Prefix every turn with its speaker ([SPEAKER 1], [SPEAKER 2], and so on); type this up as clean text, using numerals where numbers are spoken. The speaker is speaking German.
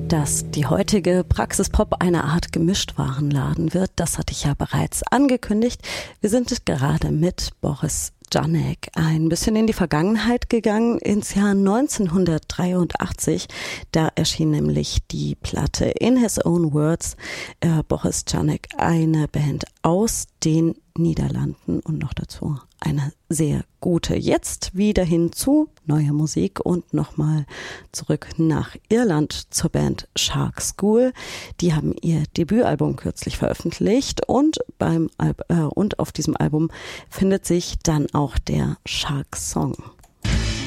[SPEAKER 1] Dass die heutige Praxispop eine Art Gemischtwarenladen wird, das hatte ich ja bereits angekündigt. Wir sind gerade mit Boris Janek ein bisschen in die Vergangenheit gegangen, ins Jahr 1983. Da erschien nämlich die Platte In His Own Words. Boris Janek, eine Band aus den Niederlanden und noch dazu eine sehr gute. Jetzt wieder hin zu neuer Musik und nochmal zurück nach Irland zur Band Shark School. Die haben ihr Debütalbum kürzlich veröffentlicht und und auf diesem Album findet sich dann auch der Shark Song.